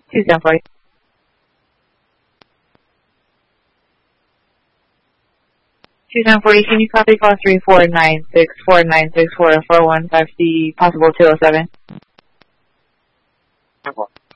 2740. 2740, can you copy call 349649644150, possible 207?